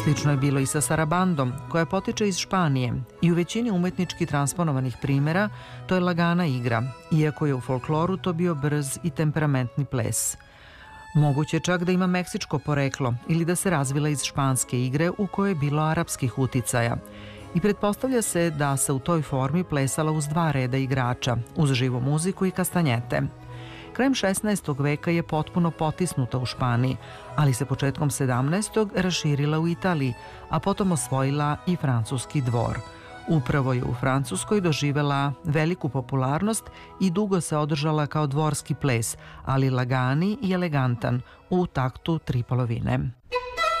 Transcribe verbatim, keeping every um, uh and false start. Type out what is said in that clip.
Slično je bilo i sa sarabandom, koja potiče iz Španije i u većini umetnički transponovanih primera to je lagana igra, iako je u folkloru to bio brz i temperamentni ples. Moguće čak da ima meksičko poreklo ili da se razvila iz španske igre u kojoj je bilo arapskih uticaja. I pretpostavlja se da se u toj formi plesala uz dva reda igrača, uz živu muziku i kastanjete. Krajem šesnaestog veka je potpuno potisnuta u Španiji, ali se početkom sedamnaestog raširila u Italiji, a potom osvojila i francuski dvor. Upravo je u Francuskoj doživela veliku popularnost i dugo se održala kao dvorski ples, ali lagani i elegantan, u taktu tri polovine.